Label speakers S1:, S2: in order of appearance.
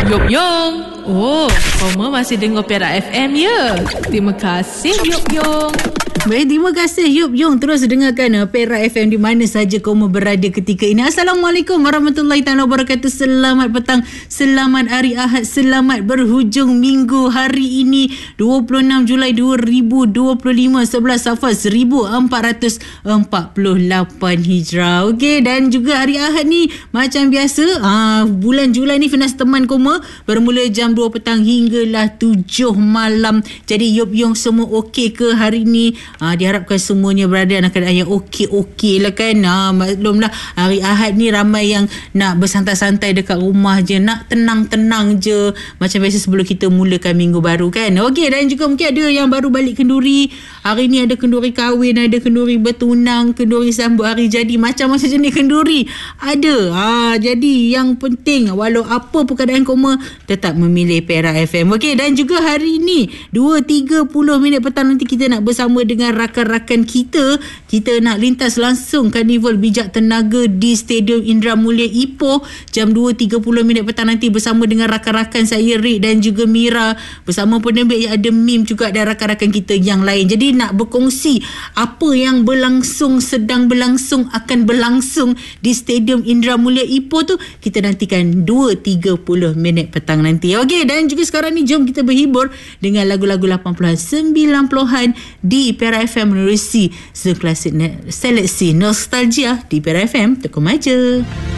S1: Yop Yong. Oh, kamu masih dengar Perak FM ya? Terima kasih Yop Yong.
S2: Baik, terima kasih Yop Yong. Terus dengarkan Perak FM di mana saja kamu berada ketika ini. Assalamualaikum warahmatullahi wabarakatuh. Selamat petang, selamat hari Ahad, selamat berhujung minggu hari ini 26 Julai 2025, 11 Safar 1448 Hijrah. Okey, dan juga hari Ahad ni macam biasa, bulan Julai ni Finas teman koma bermula jam 2 petang hinggalah 7 malam. Jadi Yop Yong semua okey ke hari ni? Diharapkan semuanya berada dalam keadaan yang okey-okey lah kan. Maklumlah hari Ahad ni ramai yang nak bersantai-santai dekat rumah je, nak tenang-tenang je macam biasa sebelum kita mulakan minggu baru kan. Okey, dan juga mungkin ada yang baru balik kenduri. Hari ni ada kenduri kahwin, ada kenduri bertunang, kenduri sambut hari jadi, macam-macam jenis kenduri ada. Jadi yang penting walau apa pun keadaan koma, tetap memilih Perak FM. Okey, dan juga hari ni 2.30 minit petang nanti kita nak bersama dengan rakan-rakan kita nak lintas langsung Karnival Bijak Tenaga di Stadium Indra Mulia Ipoh jam 2.30 minit petang nanti bersama dengan rakan-rakan saya Rick dan juga Mira, bersama penerbit yang ada Mim juga dan rakan-rakan kita yang lain. Jadi nak berkongsi apa yang berlangsung, sedang berlangsung, akan berlangsung di Stadium Indra Mulia Ipoh tu, kita nantikan 2.30 minit petang nanti. Okey, dan juga sekarang ni jom kita berhibur dengan lagu-lagu 80-an 90-an di Perak FM menerusi seleksi nostalgia di Perak FM. Tekum aja.